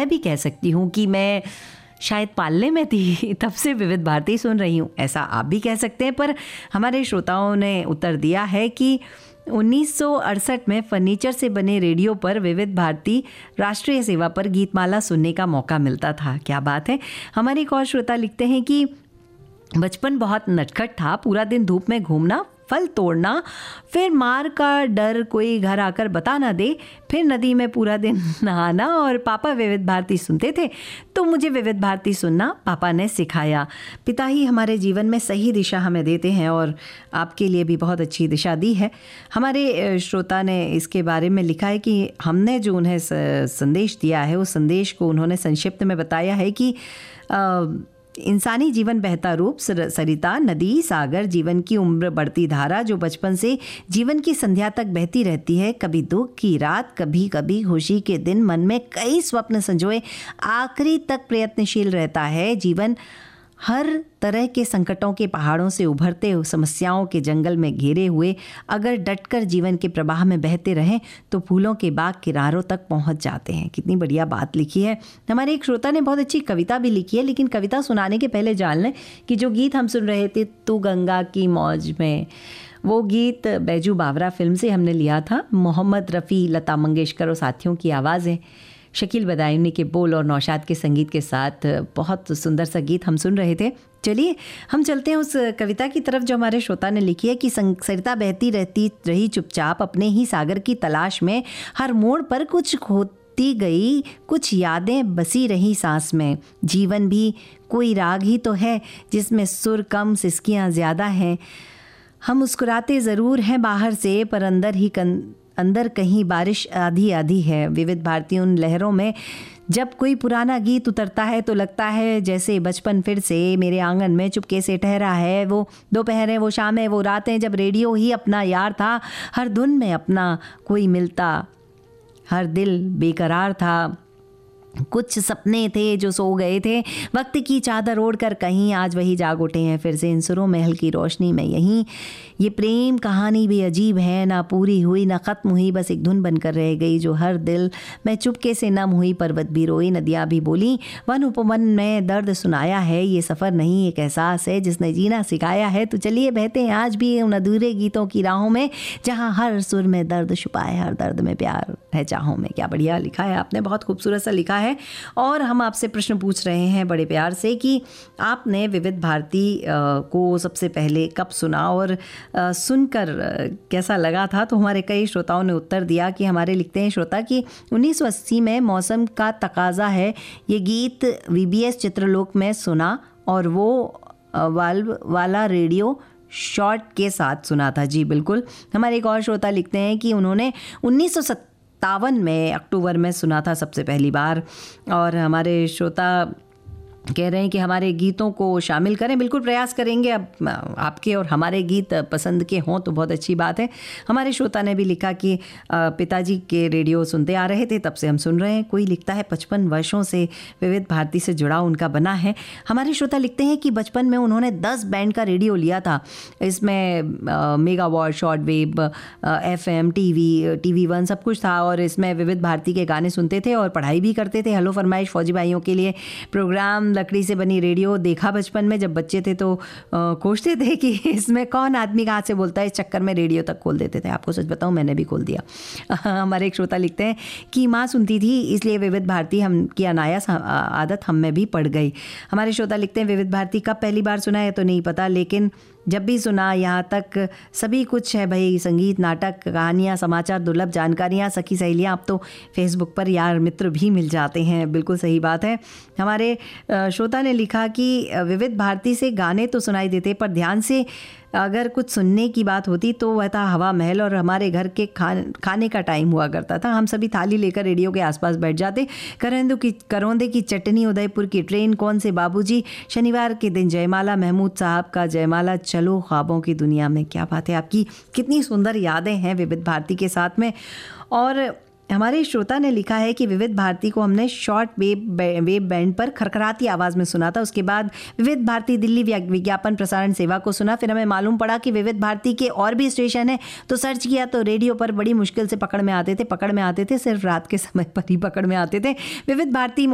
मैं भी कह सकती हूँ कि मैं शायद पालने में थी तब से विविध भारती सुन रही हूँ, ऐसा आप भी कह सकते हैं। पर हमारे श्रोताओं ने उत्तर दिया है कि 1968 में फर्नीचर से बने रेडियो पर विविध भारती राष्ट्रीय सेवा पर गीतमाला सुनने का मौका मिलता था। क्या बात है। हमारे एक और श्रोता लिखते हैं कि बचपन बहुत नटखट था, पूरा दिन धूप में घूमना, फल तोड़ना, फिर मार का डर कोई घर आकर बता ना दे, फिर नदी में पूरा दिन नहाना, और पापा विविध भारती सुनते थे तो मुझे विविध भारती सुनना पापा ने सिखाया। पिता ही हमारे जीवन में सही दिशा हमें देते हैं और आपके लिए भी बहुत अच्छी दिशा दी है। हमारे श्रोता ने इसके बारे में लिखा है कि हमने जो उन्हें संदेश दिया है उस संदेश को उन्होंने संक्षिप्त में बताया है कि इंसानी जीवन बहता रूप, सरिता, नदी, सागर, जीवन की उम्र बढ़ती धारा जो बचपन से जीवन की संध्या तक बहती रहती है, कभी दुख की रात, कभी कभी खुशी के दिन, मन में कई स्वप्न संजोए आखिरी तक प्रयत्नशील रहता है। जीवन हर तरह के संकटों के पहाड़ों से उभरते समस्याओं के जंगल में घेरे हुए अगर डटकर जीवन के प्रवाह में बहते रहें तो फूलों के बाग किनारों तक पहुंच जाते हैं। कितनी बढ़िया बात लिखी है। हमारे एक श्रोता ने बहुत अच्छी कविता भी लिखी है, लेकिन कविता सुनाने के पहले जान लें कि जो गीत हम सुन रहे थे तू गंगा की मौज में, वो गीत बैजू बावरा फिल्म से हमने लिया था। मोहम्मद रफ़ी, लता मंगेशकर और साथियों की आवाज़ें, शकील बदायूनी के बोल और नौशाद के संगीत के साथ बहुत सुंदर सा गीत हम सुन रहे थे। चलिए हम चलते हैं उस कविता की तरफ जो हमारे श्रोता ने लिखी है कि सरिता बहती रहती रही चुपचाप अपने ही सागर की तलाश में, हर मोड़ पर कुछ खोती गई, कुछ यादें बसी रही सांस में। जीवन भी कोई राग ही तो है जिसमें सुर कम सिसकियाँ ज़्यादा हैं। हम मुस्कुराते ज़रूर हैं बाहर से, पर अंदर कहीं बारिश आधी आधी है। विविध भारती उन लहरों में जब कोई पुराना गीत उतरता है तो लगता है जैसे बचपन फिर से मेरे आंगन में चुपके से ठहरा है। वो दोपहरें, वो शामें, वो रातें जब रेडियो ही अपना यार था, हर धुन में अपना कोई मिलता, हर दिल बेकरार था। कुछ सपने थे जो सो गए थे वक्त की चादर ओढ़कर कहीं, आज वही जाग उठे हैं फिर से इन सुरों में हल्की रोशनी में यहीं। ये प्रेम कहानी भी अजीब है, ना पूरी हुई ना ख़त्म हुई, बस एक धुन बनकर रह गई जो हर दिल में चुपके से नम हुई। पर्वत भी रोई, नदियाँ भी बोली, वन उपवन में दर्द सुनाया है। ये सफ़र नहीं एक एहसास है जिसने जीना सिखाया है। तो चलिए बहते हैं आज भी उन अधूरे गीतों की राहों में जहाँ हर सुर में दर्द छुपा है, हर दर्द में प्यार है चाहों में। क्या बढ़िया लिखा है आपने, बहुत खूबसूरत सा लिखा है। और हम आपसे प्रश्न पूछ रहे हैं बड़े प्यार से कि आपने विविध भारती को सबसे पहले कब सुना और सुनकर कैसा लगा था। तो हमारे कई श्रोताओं ने उत्तर दिया कि हमारे लिखते हैं श्रोता कि 1980 में मौसम का तकाजा है ये गीत VBS चित्रलोक में सुना और वो वाल्व वाला रेडियो शॉर्ट के साथ सुना था। जी बिल्कुल। हमारे एक और श्रोता लिखते हैं कि उन्होंने 1957 में अक्टूबर में सुना था सबसे पहली बार। और हमारे श्रोता कह रहे हैं कि हमारे गीतों को शामिल करें। बिल्कुल प्रयास करेंगे। अब आपके और हमारे गीत पसंद के हों तो बहुत अच्छी बात है। हमारे श्रोता ने भी लिखा कि पिताजी के रेडियो सुनते आ रहे थे तब से हम सुन रहे हैं। कोई लिखता है 55 वर्षों से विविध भारती से जुड़ाव उनका बना है। हमारे श्रोता लिखते हैं कि बचपन में उन्होंने 10 बैंड का रेडियो लिया था। इसमें megawatt, short wave, FM, TV1 सब कुछ था और इसमें विविध भारती के गाने सुनते थे और पढ़ाई भी करते थे। हेलो फरमाइश फौजी भाइयों के लिए प्रोग्राम, लकड़ी से बनी रेडियो देखा बचपन में जब बच्चे थे तो कोसते थे कि इसमें कौन आदमी कहाँ से बोलता है। इस चक्कर में रेडियो तक खोल देते थे। आपको सच बताऊं मैंने भी खोल दिया। हमारे एक श्रोता लिखते हैं कि माँ सुनती थी इसलिए विविध भारती हम की अनायास आदत हम में भी पड़ गई। हमारे श्रोता लिखते हैं विविध भारती कब पहली बार सुना है तो नहीं पता, लेकिन जब भी सुना यहाँ तक सभी कुछ है भाई। संगीत, नाटक, कहानियाँ, समाचार, दुर्लभ जानकारियाँ, सखी सहेलियाँ, अब तो फेसबुक पर यार मित्र भी मिल जाते हैं। बिल्कुल सही बात है। हमारे श्रोता ने लिखा कि विविध भारती से गाने तो सुनाई देते पर ध्यान से अगर कुछ सुनने की बात होती तो वह था हवा महल और हमारे घर के खाने का टाइम हुआ करता था। हम सभी थाली लेकर रेडियो के आसपास बैठ जाते। करौंदे की चटनी, उदयपुर की ट्रेन, कौन से बाबूजी, शनिवार के दिन जयमाला, महमूद साहब का जयमाला, चलो ख्वाबों की दुनिया में। क्या बात है, आपकी कितनी सुंदर यादें हैं विविध भारती के साथ में। और हमारे श्रोता ने लिखा है कि विविध भारती को हमने शॉर्ट वेव बैंड पर खरखराती आवाज़ में सुना था। उसके बाद विविध भारती दिल्ली विज्ञापन प्रसारण सेवा को सुना। फिर हमें मालूम पड़ा कि विविध भारती के और भी स्टेशन है तो सर्च किया तो रेडियो पर बड़ी मुश्किल से पकड़ में आते थे। सिर्फ रात के समय पर ही पकड़ में आते थे। विविध भारती